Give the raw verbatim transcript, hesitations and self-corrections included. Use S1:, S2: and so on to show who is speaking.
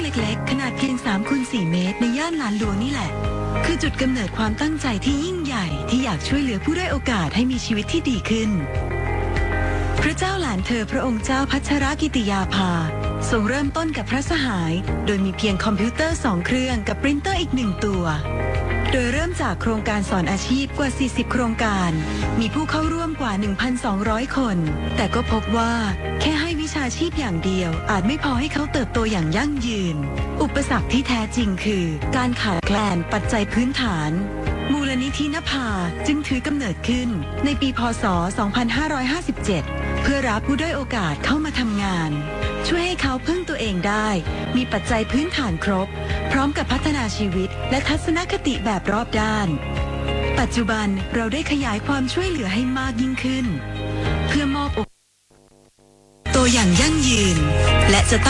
S1: เล็กๆขนาดเพียง สามคูณสี่ เมตรในย่านหลานหลวงนี่แหละคือจุดกำเนิดความตั้งใจที่ยิ่งใหญ่ที่อยากช่วยเหลือผู้ด้อยโอกาสให้มีชีวิตที่ดีขึ้นพระเจ้าหลานเธอพระองค์เจ้าพัชรกิติยาภาทรงเริ่มต้นกับพระสหายโดยมีเพียงคอมพิวเตอร์สองเครื่องกับปรินเตอร์อีกหนึ่งตัวโดยเริ่มจากโครงการสอนอาชีพกว่าสี่สิบโครงการมีผู้เข้าร่วมกว่า หนึ่งพันสองร้อย คนแต่ก็พบว่าแค่ให้วิชาชีพอย่างเดียวอาจไม่พอให้เขาเติบโตอย่างยั่งยืนอุปสรรคที่แท้จริงคือการขาดแคลนปัจจัยพื้นฐานมูลนิธินภาจึงถือกำเนิดขึ้นในปีพ.ศ. สองพันห้าร้อยห้าสิบเจ็ดเพื่อรับผู้ด้อยโอกาสเข้ามาทำงานช่วยให้เขาพึ่งตัวเองได้มีปัจจัยพื้นฐานครบพร้อมกับพัฒนาชีวิตและทัศนคติแบบรอบด้านปัจจุบันเราได้ขยายความช่วยเหลือให้มากยิ่งขึ้นเพื่อมอบตัวอย่างยั่งยืนและจะ